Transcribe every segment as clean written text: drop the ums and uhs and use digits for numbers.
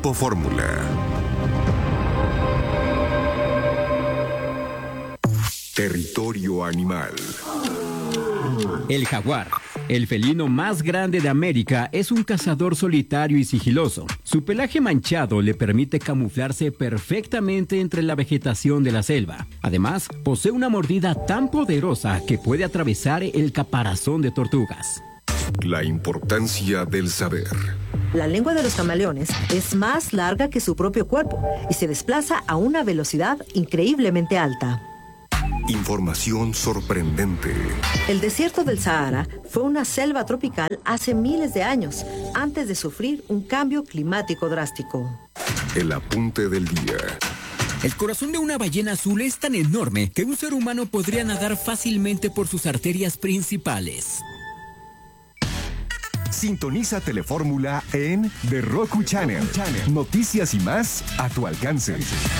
Grupo Fórmula. Territorio animal. El jaguar, el felino más grande de América, es un cazador solitario y sigiloso. Su pelaje manchado le permite camuflarse perfectamente entre la vegetación de la selva. Además, posee una mordida tan poderosa que puede atravesar el caparazón de tortugas. La importancia del saber. La lengua de los camaleones es más larga que su propio cuerpo y se desplaza a una velocidad increíblemente alta. Información sorprendente. El desierto del Sahara fue una selva tropical hace miles de años, antes de sufrir un cambio climático drástico. El apunte del día. El corazón de una ballena azul es tan enorme que un ser humano podría nadar fácilmente por sus arterias principales. Sintoniza Telefórmula en The Roku Channel. Noticias y más a tu alcance.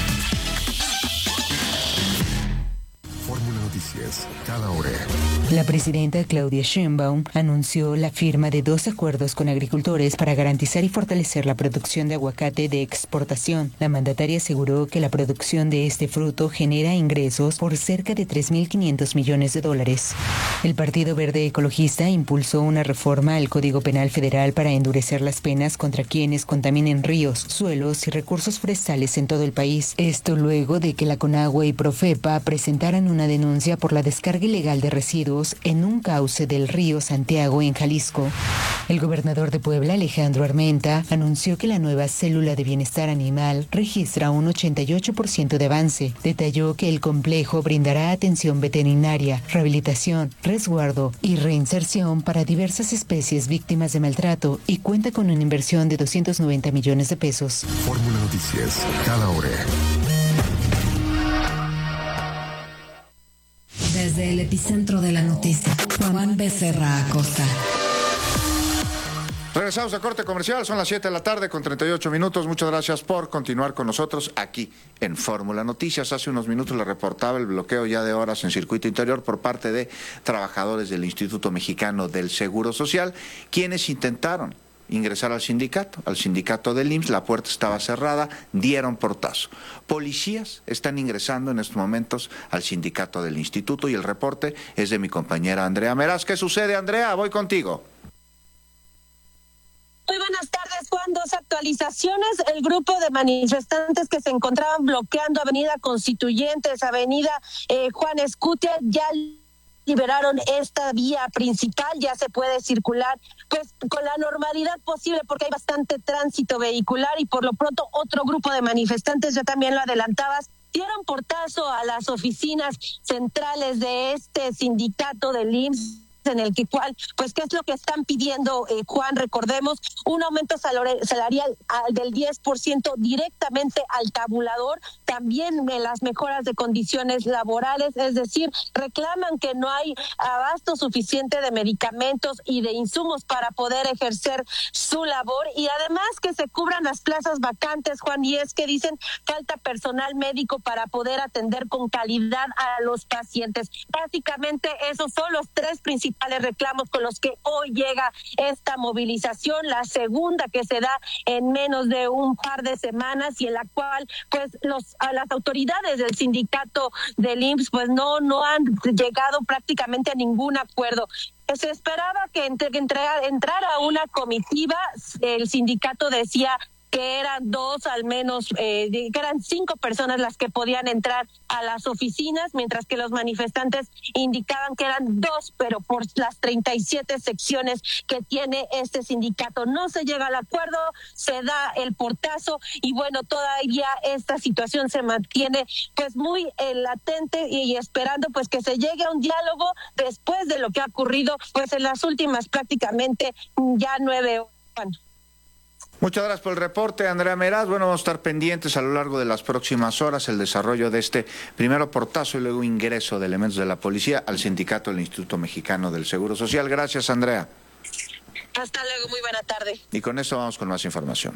Fórmula Noticias, cada hora. La presidenta Claudia Sheinbaum anunció la firma de 2 acuerdos con agricultores para garantizar y fortalecer la producción de aguacate de exportación. La mandataria aseguró que la producción de este fruto genera ingresos por cerca de $3.500 millones. El Partido Verde Ecologista impulsó una reforma al Código Penal Federal para endurecer las penas contra quienes contaminen ríos, suelos y recursos forestales en todo el país. Esto luego de que la Conagua y Profepa presentaran una denuncia por la descarga ilegal de residuos en un cauce del río Santiago en Jalisco. El gobernador de Puebla, Alejandro Armenta, anunció que la nueva célula de bienestar animal registra un 88% de avance. Detalló que el complejo brindará atención veterinaria, rehabilitación, resguardo y reinserción para diversas especies víctimas de maltrato y cuenta con una inversión de $290 millones. Fórmula Noticias, cada hora. Desde el epicentro de la noticia, Juan Becerra Acosta. Regresamos a corte comercial, son las 7 de la tarde con 38 minutos. Muchas gracias por continuar con nosotros aquí en Fórmula Noticias. Hace unos minutos le reportaba el bloqueo ya de horas en circuito interior por parte de trabajadores del Instituto Mexicano del Seguro Social, quienes intentaron ingresar al sindicato del IMSS. La puerta estaba cerrada, dieron portazo. Policías están ingresando en estos momentos al sindicato del instituto y el reporte es de mi compañera Andrea Meraz. ¿Qué sucede, Andrea? Voy contigo. Muy buenas tardes, Juan. 2 actualizaciones. El grupo de manifestantes que se encontraban bloqueando Avenida Constituyentes, Avenida Juan Escutia, ya liberaron esta vía principal, ya se puede circular pues con la normalidad posible porque hay bastante tránsito vehicular y por lo pronto otro grupo de manifestantes, ya también lo adelantabas, dieron portazo a las oficinas centrales de este sindicato del IMSS, en el que pues qué es lo que están pidiendo, Juan. Recordemos un aumento salarial del 10% directamente al tabulador, también en las mejoras de condiciones laborales, es decir, reclaman que no hay abasto suficiente de medicamentos y de insumos para poder ejercer su labor y además que se cubran las plazas vacantes, Juan, y es que dicen falta personal médico para poder atender con calidad a los pacientes. Básicamente esos son los 3 principales reclamos con los que hoy llega esta movilización, la segunda que se da en menos de un par de semanas y en la cual pues las autoridades del sindicato del IMSS pues no han llegado prácticamente a ningún acuerdo. Se esperaba que entrara una comitiva, el sindicato decía que eran 2 al menos, que eran 5 personas las que podían entrar a las oficinas, mientras que los manifestantes indicaban que eran 2, pero por las 37 secciones que tiene este sindicato no se llega al acuerdo, se da el portazo y bueno, todavía esta situación se mantiene pues muy latente y esperando pues que se llegue a un diálogo después de lo que ha ocurrido pues en las últimas prácticamente ya 9 horas. Muchas gracias por el reporte, Andrea Meraz. Bueno, vamos a estar pendientes a lo largo de las próximas horas el desarrollo de este primero portazo y luego ingreso de elementos de la policía al sindicato del Instituto Mexicano del Seguro Social. Gracias, Andrea. Hasta luego, muy buena tarde. Y con esto vamos con más información.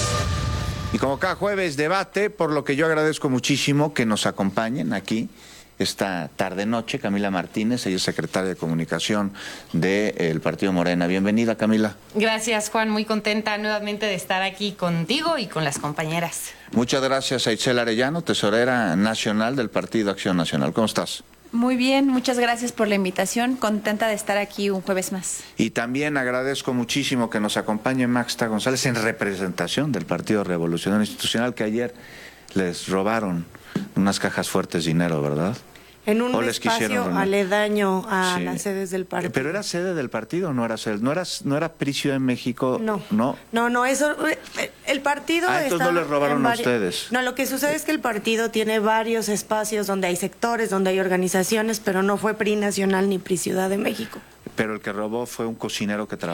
Y como cada jueves debate, por lo que yo agradezco muchísimo que nos acompañen aquí esta tarde-noche, Camila Martínez, ella es secretaria de Comunicación del Partido Morena. Bienvenida, Camila. Gracias, Juan. Muy contenta nuevamente de estar aquí contigo y con las compañeras. Muchas gracias a Itzel Arellano, tesorera nacional del Partido Acción Nacional. ¿Cómo estás? Muy bien, muchas gracias por la invitación. Contenta de estar aquí un jueves más. Y también agradezco muchísimo que nos acompañe Maxta González en representación del Partido Revolucionario Institucional, que ayer les robaron unas cajas fuertes de dinero, ¿verdad? En un espacio aledaño a las sedes del partido. ¿Pero era sede del partido o no era sede? ¿No era Pricio en México? No, eso... El partido entonces no les robaron a ustedes. No, lo que sucede es que el partido tiene varios espacios donde hay sectores, donde hay organizaciones, pero no fue PRI Nacional ni PRI Ciudad de México. Pero el que robó fue un cocinero que trabajó